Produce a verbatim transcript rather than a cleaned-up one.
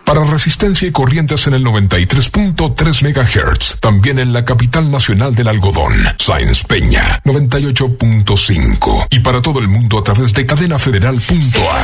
Para Resistencia y Corrientes en el noventa y tres punto tres megahertz. También en la capital nacional del algodón, Sáenz Peña, noventa y ocho punto cinco. Y para todo el mundo a través de cadena federal punto a.